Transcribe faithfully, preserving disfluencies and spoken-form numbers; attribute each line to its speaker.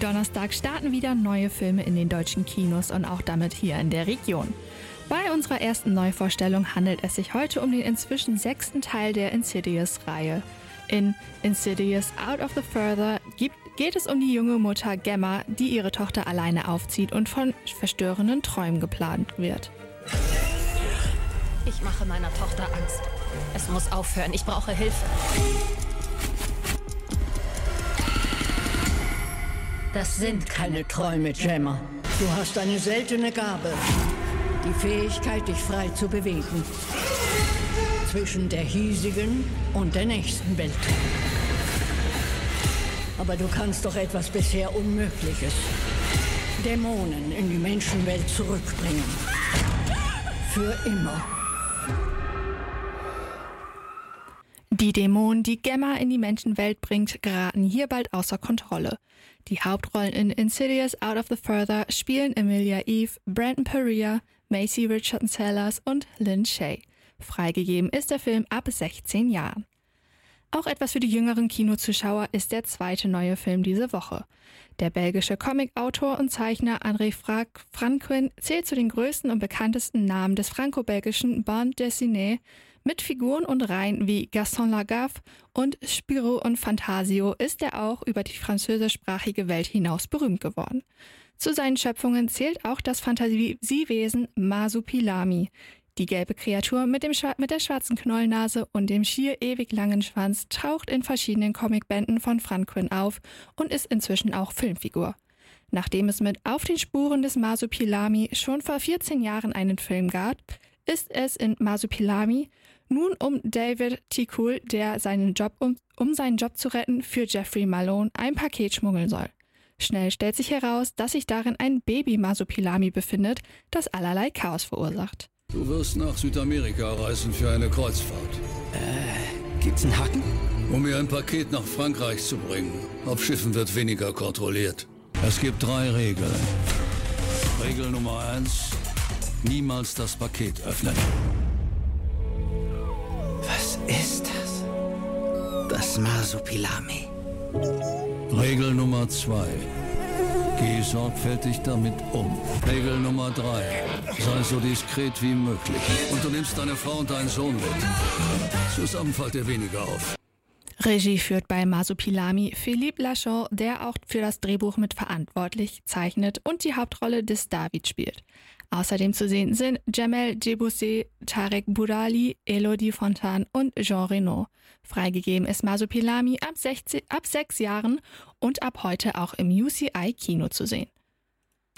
Speaker 1: Donnerstag starten wieder neue Filme in den deutschen Kinos und auch damit hier in der Region. Bei unserer ersten Neuvorstellung handelt es sich heute um den inzwischen sechsten Teil der Insidious-Reihe. In Insidious Out of the Further gibt, geht es um die junge Mutter Gemma, die ihre Tochter alleine aufzieht und von verstörenden Träumen geplant wird.
Speaker 2: Ich mache meiner Tochter Angst. Es muss aufhören, ich brauche Hilfe.
Speaker 3: Das sind keine Träume, Gemma. Du hast eine seltene Gabe. Die Fähigkeit, dich frei zu bewegen. Zwischen der hiesigen und der nächsten Welt. Aber du kannst doch etwas bisher Unmögliches. Dämonen in die Menschenwelt zurückbringen. Für immer.
Speaker 1: Die Dämonen, die Gemma in die Menschenwelt bringt, geraten hier bald außer Kontrolle. Die Hauptrollen in Insidious Out of the Further spielen Emilia Eve, Brandon Perea, Macy Richardson Sellers und Lin Shaye. Freigegeben ist der Film ab sechzehn Jahren. Auch etwas für die jüngeren Kinozuschauer ist der zweite neue Film diese Woche. Der belgische Comicautor und Zeichner André Franquin zählt zu den größten und bekanntesten Namen des franco-belgischen Bande dessinée. Mit Figuren und Reihen wie Gaston Lagaffe und Spirou und Fantasio ist er auch über die französischsprachige Welt hinaus berühmt geworden. Zu seinen Schöpfungen zählt auch das Fantasiewesen Masupilami. Die gelbe Kreatur mit, dem Schwa- mit der schwarzen Knollnase und dem schier ewig langen Schwanz taucht in verschiedenen Comicbänden von Franquin auf und ist inzwischen auch Filmfigur. Nachdem es mit Auf den Spuren des Masupilami schon vor vierzehn Jahren einen Film gab, ist es in Masupilami nun um David Ticoul, der seinen Job, um, um seinen Job zu retten, für Jeffrey Malone ein Paket schmuggeln soll. Schnell stellt sich heraus, dass sich darin ein Baby-Masupilami befindet, das allerlei Chaos verursacht.
Speaker 4: Du wirst nach Südamerika reisen für eine Kreuzfahrt.
Speaker 5: Äh, gibt's einen Haken?
Speaker 4: Um mir ein Paket nach Frankreich zu bringen. Auf Schiffen wird weniger kontrolliert. Es gibt drei Regeln. Regel Nummer eins: niemals das Paket öffnen.
Speaker 5: Was ist das? Das Masupilami.
Speaker 4: Regel Nummer zwei: geh sorgfältig damit um. Regel Nummer drei: sei so diskret wie möglich. Und du nimmst deine Frau und deinen Sohn mit. Zusammen fällt dir weniger auf.
Speaker 1: Regie führt bei Masupilami Philippe Lachaud, der auch für das Drehbuch mitverantwortlich zeichnet und die Hauptrolle des David spielt. Außerdem zu sehen sind Jamel Debbouze, Tarek Boudali, Elodie Fontan und Jean Reno. Freigegeben ist Masupilami ab, sechzehn, ab sechs Jahren und ab heute auch im U C I Kino zu sehen.